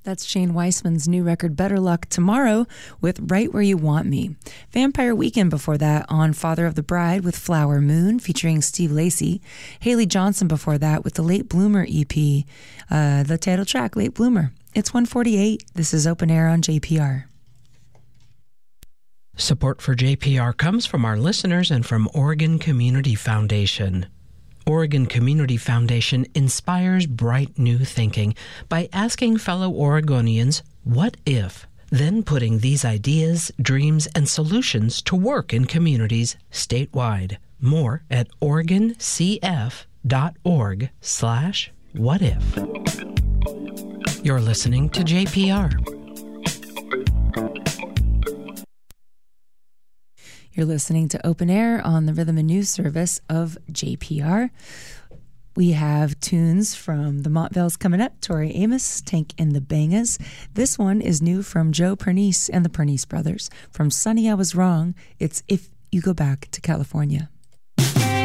That's Shane Weissman's new record, Better Luck Tomorrow, with Right Where You Want Me. Vampire Weekend before that on Father of the Bride with Flower Moon, featuring Steve Lacy. Haley Johnson before that with the Late Bloomer EP, the title track, Late Bloomer. It's 1:48. This is Open Air on JPR. Support for JPR comes from our listeners and from Oregon Community Foundation. Oregon Community Foundation inspires bright new thinking by asking fellow Oregonians, what if? Then putting these ideas, dreams, and solutions to work in communities statewide. More at oregoncf.org/whatif. You're listening to JPR. You're listening to Open Air on the Rhythm and News Service of JPR. We have tunes from the Montvales coming up, Tori Amos, Tank and the Bangas. This one is new from Joe Pernice and the Pernice Brothers. From Sunny I Was Wrong, it's If You Go Back to California.